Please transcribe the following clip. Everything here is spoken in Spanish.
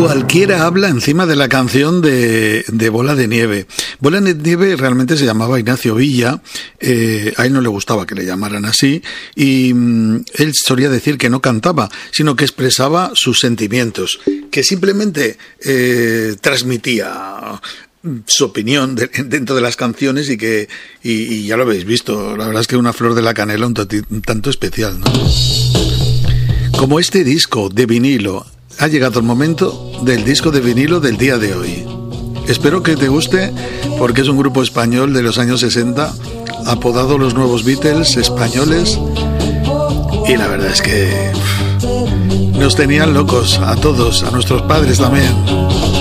Cualquiera habla encima de la canción de Bola de Nieve. Bola de Nieve realmente se llamaba Ignacio Villa, a él no le gustaba que le llamaran así, y él solía decir que no cantaba, sino que expresaba sus sentimientos, que simplemente transmitía su opinión dentro de las canciones y ya lo habéis visto, la verdad es que una flor de la canela un tanto especial, ¿no? Como este disco de vinilo, ha llegado el momento del disco de vinilo del día de hoy. Espero que te guste porque es un grupo español de los años 60, apodado los nuevos Beatles españoles, y la verdad es que nos tenían locos a todos, a nuestros padres también.